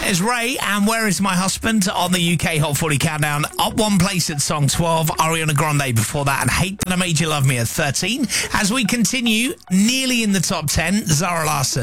is Ray and Where Is My Husband on the UK Hot 40 Countdown. Up one place at song 12, Ariana Grande before that, and Hate That I Made You Love Me at 13. As we continue, nearly in the top 10, Zara Larsson.